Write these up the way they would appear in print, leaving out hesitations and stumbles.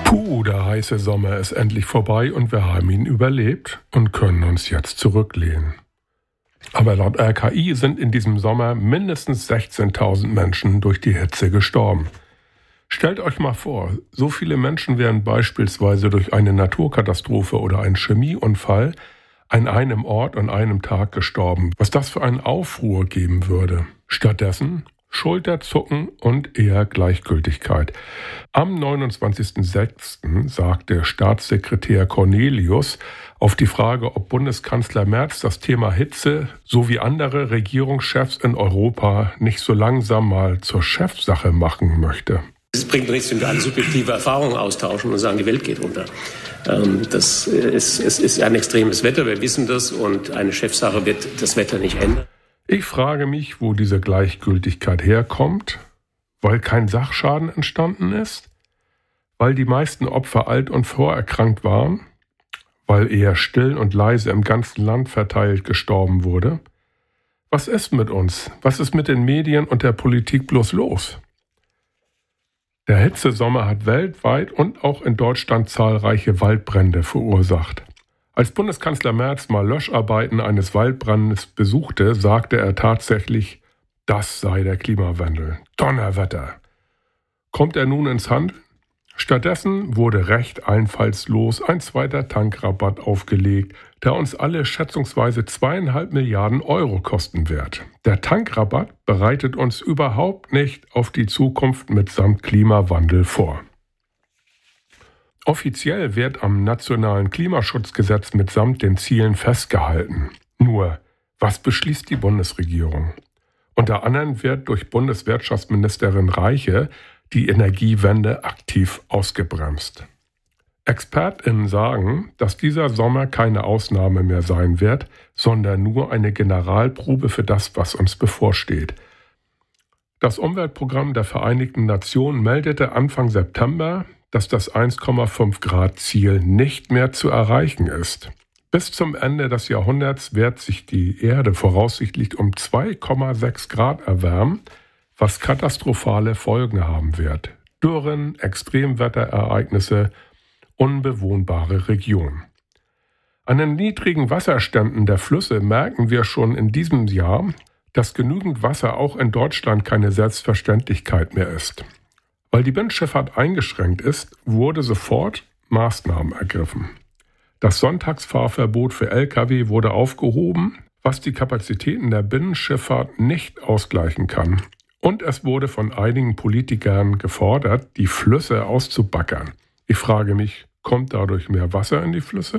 Der heiße Sommer ist endlich vorbei und wir haben ihn überlebt und können uns jetzt zurücklehnen. Aber laut RKI sind in diesem Sommer mindestens 16.000 Menschen durch die Hitze gestorben. Stellt euch mal vor, so viele Menschen wären beispielsweise durch eine Naturkatastrophe oder einen Chemieunfall an einem Ort an einem Tag gestorben, was das für einen Aufruhr geben würde. Stattdessen Schulterzucken und eher Gleichgültigkeit. Am 29.06. sagte Staatssekretär Cornelius auf die Frage, ob Bundeskanzler Merz das Thema Hitze sowie andere Regierungschefs in Europa nicht so langsam mal zur Chefsache machen möchte. Es bringt nichts, wenn wir alle subjektive Erfahrungen austauschen und sagen, die Welt geht unter. Es ist ein extremes Wetter, wir wissen das, und eine Chefsache wird das Wetter nicht ändern. Ich frage mich, wo diese Gleichgültigkeit herkommt, weil kein Sachschaden entstanden ist, weil die meisten Opfer alt und vorerkrankt waren, weil eher still und leise im ganzen Land verteilt gestorben wurde. Was ist mit uns? Was ist mit den Medien und der Politik bloß los? Der Hitzesommer hat weltweit und auch in Deutschland zahlreiche Waldbrände verursacht. Als Bundeskanzler Merz mal Löscharbeiten eines Waldbrandes besuchte, sagte er tatsächlich, das sei der Klimawandel. Donnerwetter! Kommt er nun ins Handeln? Stattdessen wurde recht einfallslos ein zweiter Tankrabatt aufgelegt, der uns alle schätzungsweise 2,5 Milliarden Euro kosten wird. Der Tankrabatt bereitet uns überhaupt nicht auf die Zukunft mitsamt Klimawandel vor. Offiziell wird am Nationalen Klimaschutzgesetz mitsamt den Zielen festgehalten. Nur, was beschließt die Bundesregierung? Unter anderem wird durch Bundeswirtschaftsministerin Reiche die Energiewende aktiv ausgebremst. ExpertInnen sagen, dass dieser Sommer keine Ausnahme mehr sein wird, sondern nur eine Generalprobe für das, was uns bevorsteht. Das Umweltprogramm der Vereinigten Nationen meldete Anfang September, dass das 1,5 Grad Ziel nicht mehr zu erreichen ist. Bis zum Ende des Jahrhunderts wird sich die Erde voraussichtlich um 2,6 Grad erwärmen, was katastrophale Folgen haben wird. Dürren, Extremwetterereignisse, unbewohnbare Regionen. An den niedrigen Wasserständen der Flüsse merken wir schon in diesem Jahr, dass genügend Wasser auch in Deutschland keine Selbstverständlichkeit mehr ist. Weil die Binnenschifffahrt eingeschränkt ist, wurde sofort Maßnahmen ergriffen. Das Sonntagsfahrverbot für Lkw wurde aufgehoben, was die Kapazitäten der Binnenschifffahrt nicht ausgleichen kann. Und es wurde von einigen Politikern gefordert, die Flüsse auszubaggern. Ich frage mich, kommt dadurch mehr Wasser in die Flüsse?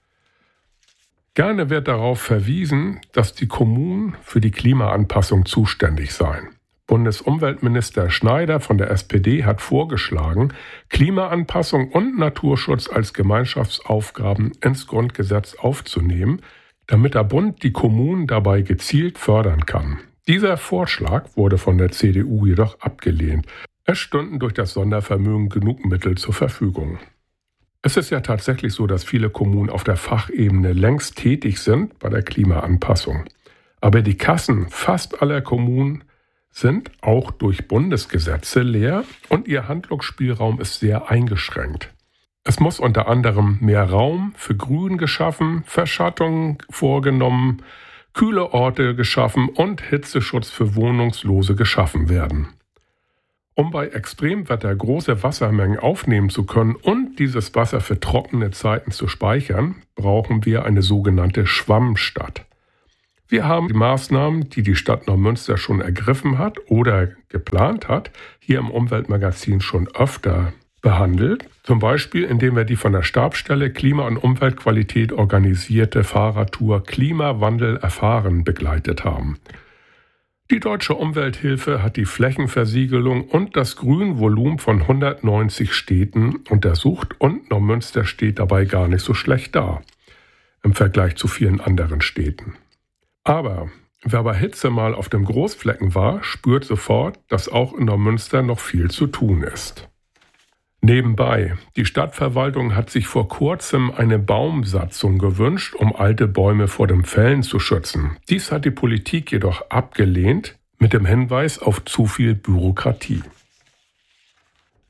Gerne wird darauf verwiesen, dass die Kommunen für die Klimaanpassung zuständig seien. Bundesumweltminister Schneider von der SPD hat vorgeschlagen, Klimaanpassung und Naturschutz als Gemeinschaftsaufgaben ins Grundgesetz aufzunehmen, damit der Bund die Kommunen dabei gezielt fördern kann. Dieser Vorschlag wurde von der CDU jedoch abgelehnt. Es stünden durch das Sondervermögen genug Mittel zur Verfügung. Es ist ja tatsächlich so, dass viele Kommunen auf der Fachebene längst tätig sind bei der Klimaanpassung. Aber die Kassen fast aller Kommunen sind auch durch Bundesgesetze leer und ihr Handlungsspielraum ist sehr eingeschränkt. Es muss unter anderem mehr Raum für Grün geschaffen, Verschattung vorgenommen, kühle Orte geschaffen und Hitzeschutz für Wohnungslose geschaffen werden. Um bei Extremwetter große Wassermengen aufnehmen zu können und dieses Wasser für trockene Zeiten zu speichern, brauchen wir eine sogenannte Schwammstadt. Wir haben die Maßnahmen, die die Stadt Neumünster schon ergriffen hat oder geplant hat, hier im Umweltmagazin schon öfter behandelt. Zum Beispiel, indem wir die von der Stabsstelle Klima- und Umweltqualität organisierte Fahrradtour Klimawandel erfahren begleitet haben. Die Deutsche Umwelthilfe hat die Flächenversiegelung und das Grünvolumen von 190 Städten untersucht und Neumünster steht dabei gar nicht so schlecht da im Vergleich zu vielen anderen Städten. Aber wer bei Hitze mal auf dem Großflecken war, spürt sofort, dass auch in Neumünster noch viel zu tun ist. Nebenbei, die Stadtverwaltung hat sich vor kurzem eine Baumsatzung gewünscht, um alte Bäume vor dem Fällen zu schützen. Dies hat die Politik jedoch abgelehnt, mit dem Hinweis auf zu viel Bürokratie.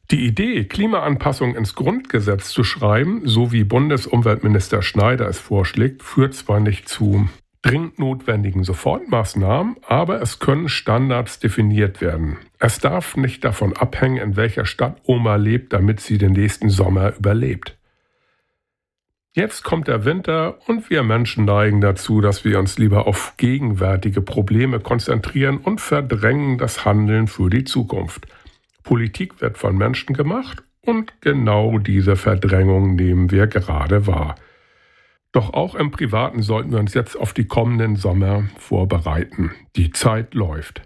Die Idee, Klimaanpassung ins Grundgesetz zu schreiben, so wie Bundesumweltminister Schneider es vorschlägt, führt zwar nicht zu dringend notwendigen Sofortmaßnahmen, aber es können Standards definiert werden. Es darf nicht davon abhängen, in welcher Stadt Oma lebt, damit sie den nächsten Sommer überlebt. Jetzt kommt der Winter und wir Menschen neigen dazu, dass wir uns lieber auf gegenwärtige Probleme konzentrieren und verdrängen das Handeln für die Zukunft. Politik wird von Menschen gemacht und genau diese Verdrängung nehmen wir gerade wahr. Doch auch im Privaten sollten wir uns jetzt auf die kommenden Sommer vorbereiten. Die Zeit läuft.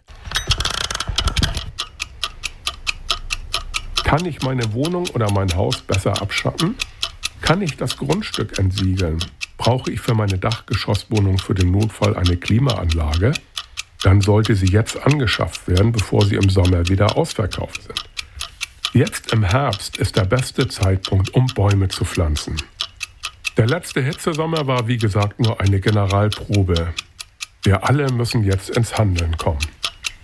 Kann ich meine Wohnung oder mein Haus besser abschatten? Kann ich das Grundstück entsiegeln? Brauche ich für meine Dachgeschosswohnung für den Notfall eine Klimaanlage? Dann sollte sie jetzt angeschafft werden, bevor sie im Sommer wieder ausverkauft sind. Jetzt im Herbst ist der beste Zeitpunkt, um Bäume zu pflanzen. Der letzte Hitzesommer war, wie gesagt, nur eine Generalprobe. Wir alle müssen jetzt ins Handeln kommen.